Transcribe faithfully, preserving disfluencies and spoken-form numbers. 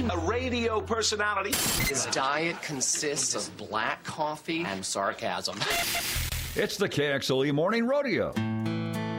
a radio personality. His diet consists of black coffee and sarcasm. It's the K X L E Morning Rodeo.